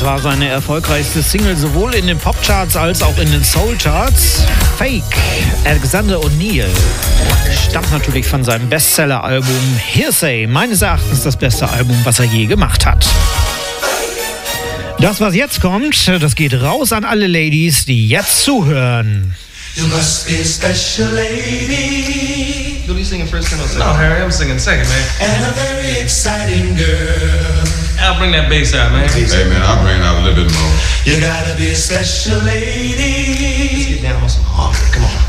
Das war seine erfolgreichste Single sowohl in den Popcharts als auch in den Soulcharts. Fake, Alexander O'Neal, stammt natürlich von seinem Bestseller-Album Hearsay. Meines Erachtens das beste Album, was er je gemacht hat. Das, was jetzt kommt, das geht raus an alle Ladies, die jetzt zuhören. You must be a special lady. Who are you singing first? No, Harry, I'm singing second, man. And a very exciting girl. I'll bring that bass out, man. Hey, man, I'll bring it out a little bit more. You gotta be a special lady. Let's get down on some harmony. Come on.